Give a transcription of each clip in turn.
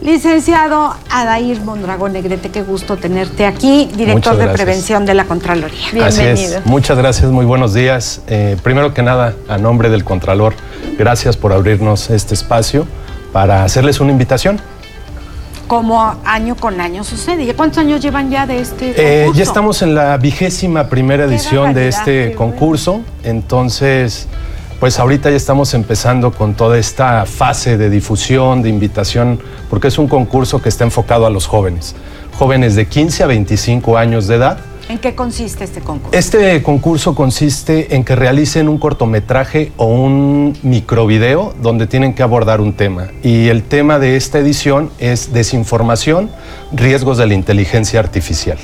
Licenciado Adair Mondragón Negrete, qué gusto tenerte aquí, director de Prevención de la Contraloría. Bienvenido. Muchas gracias, muy buenos días. Primero que nada, a nombre del Contralor, gracias por abrirnos este espacio para hacerles una invitación. Como año con año sucede. ¿Cuántos años llevan ya de este concurso? Ya estamos en la 21ª edición de este concurso, entonces pues ahorita ya estamos empezando con toda esta fase de difusión, de invitación, porque es un concurso que está enfocado a los jóvenes de 15 a 25 años de edad. ¿En qué consiste este concurso? Este concurso consiste en que realicen un cortometraje o un microvideo donde tienen que abordar un tema. Y el tema de esta edición es desinformación, riesgos de la inteligencia artificial.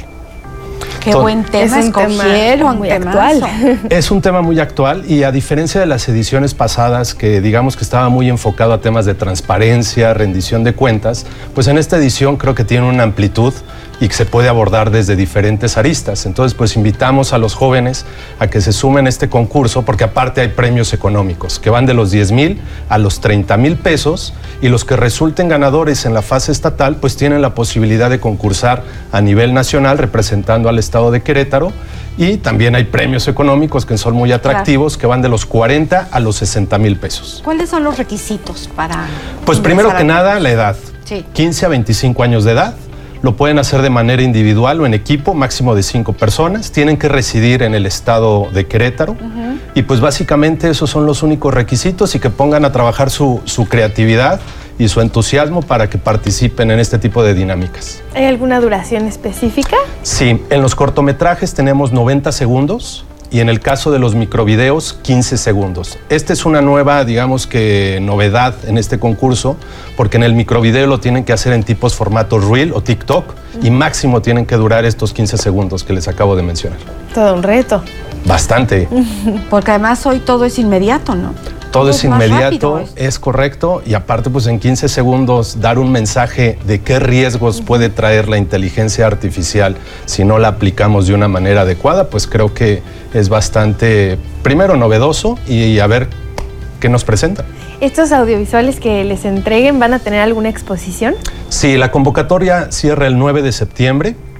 Qué buen tema escogieron, muy actual. Es un tema muy actual y a diferencia de las ediciones pasadas que digamos que estaba muy enfocado a temas de transparencia, rendición de cuentas, pues en esta edición creo que tiene una amplitud y que se puede abordar desde diferentes aristas. Entonces pues invitamos a los jóvenes a que se sumen a este concurso porque aparte hay premios económicos que van de los 10,000 a los 30,000 pesos y los que resulten ganadores en la fase estatal pues tienen la posibilidad de concursar a nivel nacional representando al estado de Querétaro y también hay premios económicos que son muy atractivos, que van de los 40 a los 60,000 pesos. ¿Cuáles son los requisitos para...? Pues primero que nada, la edad. Sí. 15 a 25 años de edad. Lo pueden hacer de manera individual o en equipo, máximo de 5 personas. Tienen que residir en el estado de Querétaro. Y pues básicamente esos son los únicos requisitos y que pongan a trabajar su creatividad y su entusiasmo para que participen en este tipo de dinámicas. ¿Hay alguna duración específica? Sí, en los cortometrajes tenemos 90 segundos y en el caso de los microvideos 15 segundos. Esta es una nueva, digamos que novedad en este concurso, porque en el microvideo lo tienen que hacer en tipos formatos Reel o TikTok y máximo tienen que durar estos 15 segundos que les acabo de mencionar. Todo un reto. Bastante. Porque además hoy todo es inmediato, ¿no? Todo es inmediato, es correcto, y aparte pues en 15 segundos dar un mensaje de qué riesgos puede traer la inteligencia artificial si no la aplicamos de una manera adecuada, pues creo que es bastante, primero, novedoso y a ver qué nos presentan. ¿Estos audiovisuales que les entreguen van a tener alguna exposición? Sí, la convocatoria cierra el 9 de septiembre.